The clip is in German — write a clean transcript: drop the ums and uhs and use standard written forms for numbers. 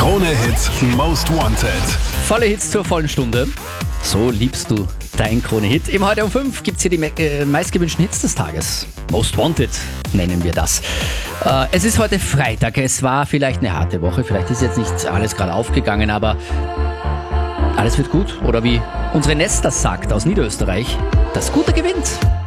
Krone Hits, Most Wanted. Volle Hits zur vollen Stunde. So liebst du dein Krone-Hit. Immer heute um 5 gibt es hier die meistgewünschten Hits des Tages. Most Wanted nennen wir das. Es ist heute Freitag. Es war vielleicht eine harte Woche. Vielleicht ist jetzt nicht alles gerade aufgegangen, aber alles wird gut. Oder wie unsere Nesta sagt aus Niederösterreich, das Gute gewinnt.